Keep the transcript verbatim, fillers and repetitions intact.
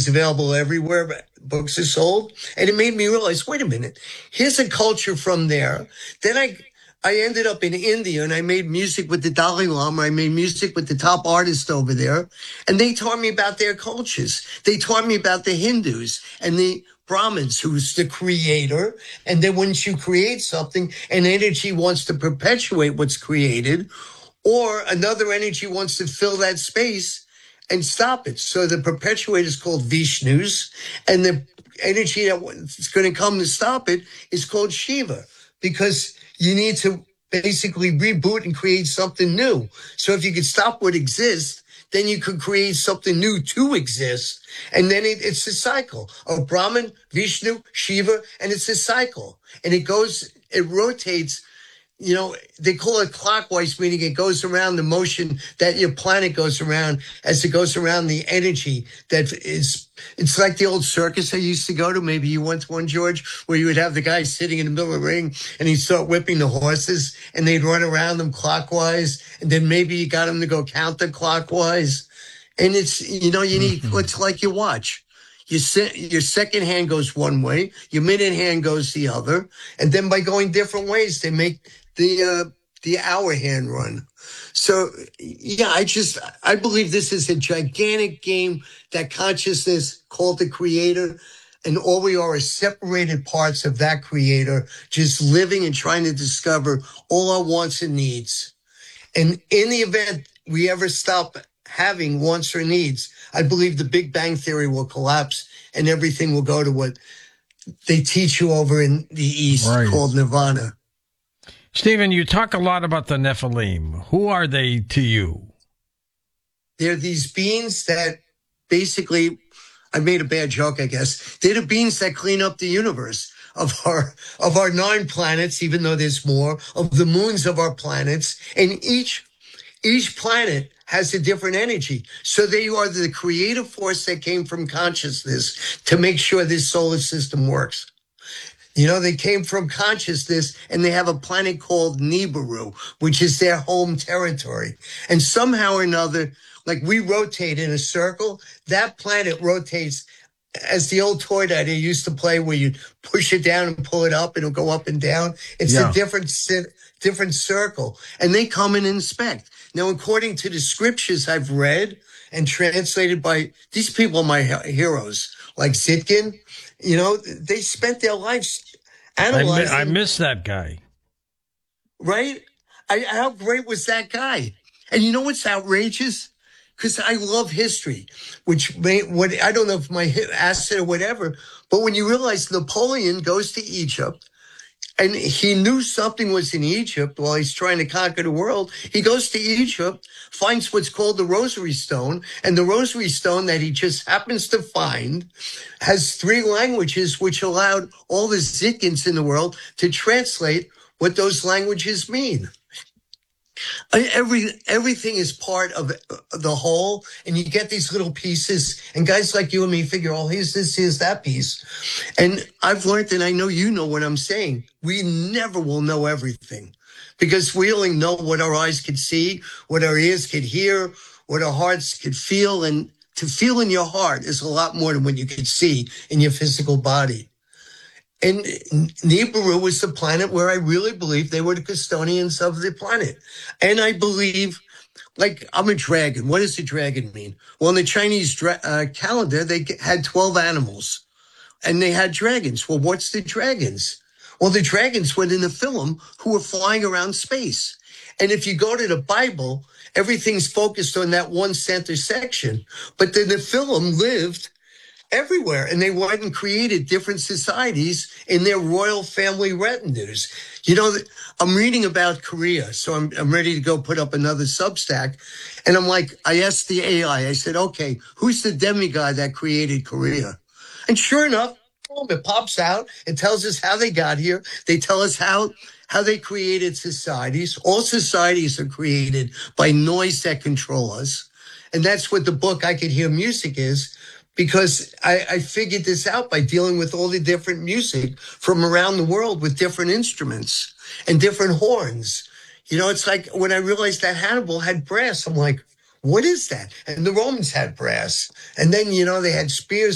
was available everywhere, but books are sold. And it made me realize, wait a minute, here's a culture from there. Then I, I ended up in India and I made music with the Dalai Lama. I made music with the top artists over there. And they taught me about their cultures. They taught me about the Hindus and the Brahmins, who's the creator. And then once you create something, an energy wants to perpetuate what's created, or another energy wants to fill that space and stop it. So the perpetuator is called Vishnus, and the energy that's going to come to stop it is called Shiva, because you need to basically reboot and create something new. So if you could stop what exists, then you could create something new to exist. And then it, it's a cycle of Brahman, Vishnu, Shiva, and it's a cycle. And it goes, it rotates. You know, they call it clockwise, meaning it goes around the motion that your planet goes around as it goes around the energy that is, it's like the old circus I used to go to. Maybe you went to one, George, where you would have the guy sitting in the middle of the ring and he'd start whipping the horses and they'd run around them clockwise. And then maybe you got them to go counterclockwise. And it's, you know, you need, mm-hmm. It's like your watch. Your, se- your second hand goes one way, your middle hand goes the other. And then by going different ways, they make the uh, the hour hand run. So, yeah, I just, I believe this is a gigantic game that consciousness called the creator, and all we are is separated parts of that creator, just living and trying to discover all our wants and needs. And in the event we ever stop having wants or needs, I believe the Big Bang Theory will collapse and everything will go to what they teach you over in the East, right, called Nirvana. Stephen, you talk a lot about the Nephilim. Who are they to you? They're these beings that basically, I made a bad joke, I guess. They're the beings that clean up the universe of our, of our nine planets, even though there's more, of the moons of our planets. And each, each planet has a different energy. So they are the creative force that came from consciousness to make sure this solar system works. You know, they came from consciousness, and they have a planet called Nibiru, which is their home territory. And somehow or another, like we rotate in a circle, that planet rotates as the old toy that I used to play where you push it down and pull it up, and it'll go up and down. It's yeah. a different, different circle. And they come and inspect. Now, according to the scriptures I've read and translated by these people, are my heroes, like Zitkin. You know, they spent their lives analyzing. I, mi- I miss that guy. Right? I, how great was that guy? And you know what's outrageous? Because I love history, which may, what I don't know if my asset or whatever, but when you realize Napoleon goes to Egypt, and he knew something was in Egypt while he's trying to conquer the world. He goes to Egypt, finds what's called the Rosary Stone, and the Rosary Stone that he just happens to find has three languages, which allowed all the Zitkins in the world to translate what those languages mean. Every everything is part of the whole, and you get these little pieces, and guys like you and me figure, oh, here's this, here's that piece. And I've learned, and I know you know what I'm saying, we never will know everything, because we only know what our eyes could see, what our ears could hear, what our hearts could feel. And to feel in your heart is a lot more than what you could see in your physical body. And Nibiru was the planet where I really believe they were the custodians of the planet. And I believe, like, I'm a dragon. What does a dragon mean? Well, in the Chinese dra- uh, calendar, they had twelve animals, and they had dragons. Well, what's the dragons? Well, the dragons were in the film who were flying around space. And if you go to the Bible, everything's focused on that one center section. But then the film lived everywhere, and they went and created different societies in their royal family retinues. You know, I'm reading about Korea, so I'm, I'm ready to go put up another Substack. And I'm like, I asked the A I, I said, okay, who's the demigod that created Korea? And sure enough, boom, it pops out. It tells us how they got here. They tell us how, how they created societies. All societies are created by noise that control us. And that's what the book I Could Hear Music is. Because I, I figured this out by dealing with all the different music from around the world with different instruments and different horns. You know, it's like when I realized that Hannibal had brass, I'm like, what is that? And the Romans had brass. And then, you know, they had spears